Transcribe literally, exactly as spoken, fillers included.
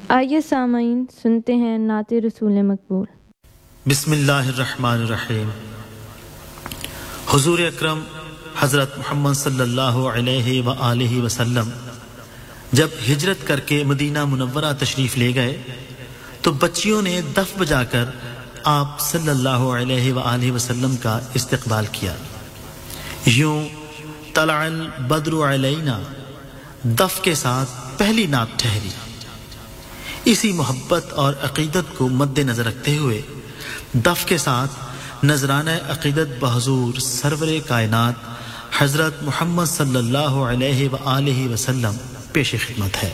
आइए सामाईन सुनते हैं नाते रसूल मकबूल। बिस्मिल्लाहिर्रहमानिर्रहीम। हुजूर अकरम हज़रत मोहम्मद सल्लल्लाहु अलैहि व आलिहि वसल्लम जब हिजरत करके मदीना मुनव्वरा तशरीफ़ ले गए तो बच्चियों ने दफ बजाकर आप सल्लल्लाहु अलैहि व आलिहि वसल्लम का इस्तकबाल किया। यूं तलअल बद्रु अलैना दफ के साथ पहली नात ठहरी। इसी मोहब्बत और अकीदत को मद्देनजर रखते हुए दफ के साथ नजराना अकीदत बहजूर सरवरे कायनात हज़रत मोहम्मद सल्लल्लाहु अलैहि व आलिहि वसल्लम पेश खिदमत है।